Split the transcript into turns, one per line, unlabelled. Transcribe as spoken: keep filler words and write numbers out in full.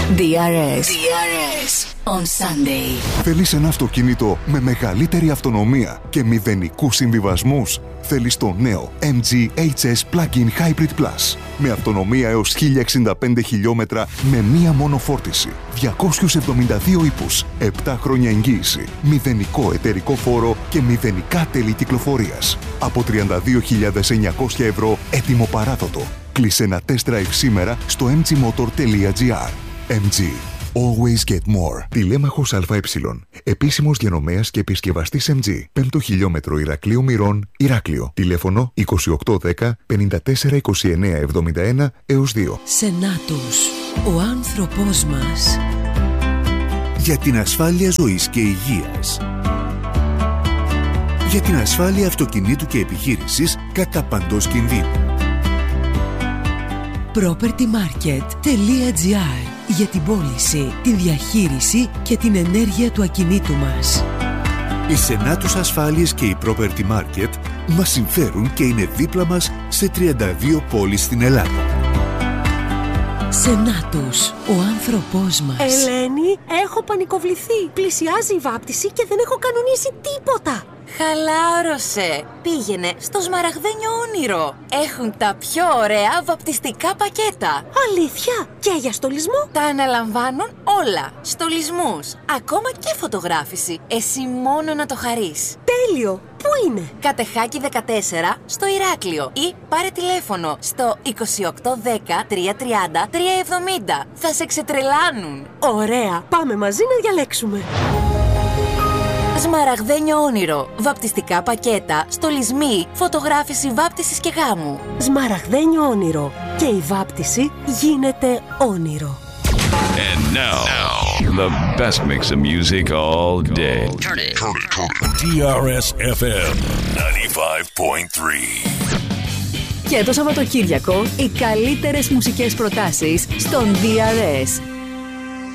ντι αρ ες. ντι αρ ες on Sunday.
Θέλεις ένα αυτοκίνητο με μεγαλύτερη αυτονομία και μηδενικούς συμβιβασμούς? Θέλεις το νέο εμ τζι έιτς ες Plug-in Hybrid Plus με αυτονομία έως χίλια εξήντα πέντε χιλιόμετρα με μία μόνο φόρτιση, διακόσιους εβδομήντα δύο ύπους, επτά χρόνια εγγύηση, μηδενικό εταιρικό φόρο και μηδενικά τέλη κυκλοφορίας. Από τριάντα δύο χιλιάδες εννιακόσια ευρώ έτοιμο παράδοτο. Κλείσε ένα test drive σήμερα στο εμ τζι motor τελεία τζι άρ. εμ τζι. Always get more. Τηλέμαχος ΑΕ. Επίσημος διανομέας και επισκευαστής εμ τζι. Πέμπτο χιλιόμετρο Ηρακλείου Μυρών, Ηράκλειο. Τηλέφωνο είκοσι οκτώ δέκα πενήντα τέσσερα είκοσι εννέα εβδομήντα ένα έως δύο.
Σενάτους. Ο άνθρωπος μας.
Για την ασφάλεια ζωής και υγείας. Για την ασφάλεια αυτοκινήτου και επιχείρησης κατά παντός κινδύνου.
property market τελεία τζι άρ. Για την πώληση, τη διαχείριση και την ενέργεια του ακινήτου μας.
Οι Σενάτους Ασφάλειες και η Property Market μας συμφέρουν και είναι δίπλα μας σε τριάντα δύο πόλεις στην Ελλάδα.
Σενάτους, ο άνθρωπός μας.
Ελένη, έχω πανικοβληθεί. Πλησιάζει η βάπτιση και δεν έχω κανονίσει τίποτα.
Χαλάρωσε. Πήγαινε στο Σμαραγδένιο Όνειρο. Έχουν τα πιο ωραία βαπτιστικά πακέτα.
Αλήθεια? Και για στολισμό?
Τα αναλαμβάνουν όλα. Στολισμούς, ακόμα και φωτογράφηση. Εσύ μόνο να το χαρείς.
Τέλειο. Πού είναι?
Κατεχάκη δεκατέσσερα στο Ηράκλειο. Ή πάρε τηλέφωνο στο είκοσι οκτώ δέκα τριακόσια τριάντα τριακόσια εβδομήντα. Θα σε ξετρελάνουν.
Ωραία. Πάμε μαζί να διαλέξουμε.
Σμαραγδένιο Όνειρο. Βαπτιστικά πακέτα, στολισμοί, φωτογράφηση βάπτισης και γάμου.
Σμαραγδένιο Όνειρο. Και η βάπτιση γίνεται όνειρο.
And now, now, the best mix of music all day. Turn it. Turn it, turn it. ντι αρ ες εφ εμ ενενήντα πέντε κόμμα τρία.
Και το Σαββατοκύριακο, οι καλύτερες μουσικές προτάσεις στον ντι αρ ες.